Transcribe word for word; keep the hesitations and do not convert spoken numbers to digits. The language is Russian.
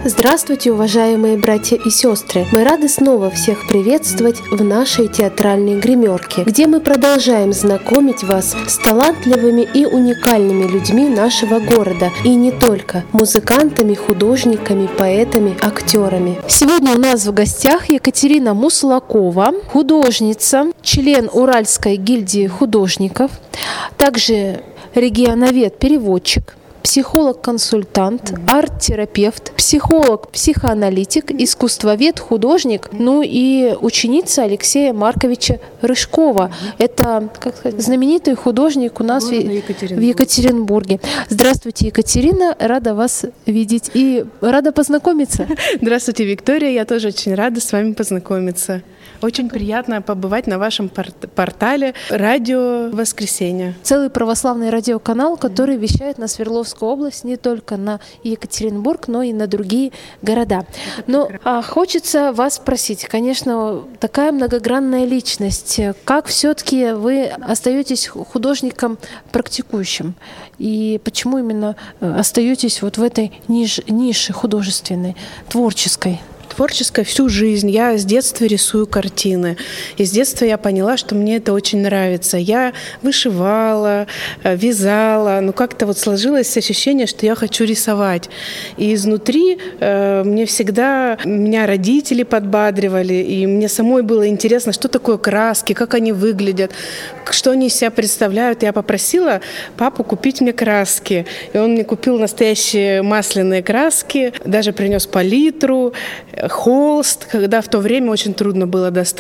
Здравствуйте, уважаемые братья и сестры! Мы рады снова всех приветствовать в нашей театральной гримерке, где мы продолжаем знакомить вас с талантливыми и уникальными людьми нашего города, и не только – музыкантами, художниками, поэтами, актерами. Сегодня у нас в гостях Екатерина Муслакова, художница, член Уральской гильдии художников, также регионовед-переводчик, психолог-консультант, арт-терапевт, психолог-психоаналитик, искусствовед, художник, ну и ученица Алексея Марковича Рыжкова. Это, как сказать, знаменитый художник у нас в Екатеринбурге. в Екатеринбурге. Здравствуйте, Екатерина, рада вас видеть и рада познакомиться. Здравствуйте, Виктория, я тоже очень рада с вами познакомиться. Очень приятно побывать на вашем портале «Радио Воскресенье». Целый православный радиоканал, который вещает на Свердловскую область, не только на Екатеринбург, но и на другие города. Но а, хочется вас спросить, конечно, такая многогранная личность, как все-таки вы остаетесь художником практикующим? И почему именно остаетесь вот в этой ниш- нише художественной, творческой? Творческая всю жизнь. Я с детства рисую картины. И с детства я поняла, что мне это очень нравится. Я вышивала, вязала, но как-то вот сложилось ощущение, что я хочу рисовать. И изнутри э, мне всегда, меня родители подбадривали, и мне самой было интересно, что такое краски, как они выглядят, что они из себя представляют. Я попросила папу купить мне краски. И он мне купил настоящие масляные краски, даже принес палитру, холст, когда в то время очень трудно было достать.